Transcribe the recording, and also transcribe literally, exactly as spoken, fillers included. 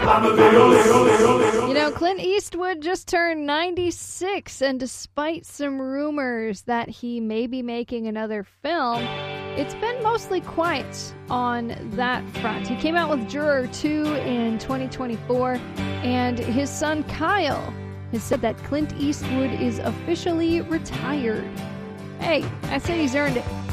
You know, Clint Eastwood just turned ninety-six, and despite some rumors that he may be making another film, it's been mostly quiet on that front. He came out with Juror two in twenty twenty-four, and his son Kyle has said that Clint Eastwood is officially retired. Hey, I said he's earned it.